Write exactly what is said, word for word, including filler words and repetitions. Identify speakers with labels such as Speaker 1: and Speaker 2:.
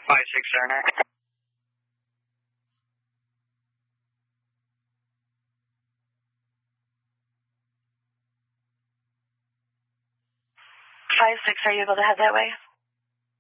Speaker 1: Five six Cerner. Five six, are you able to head that way?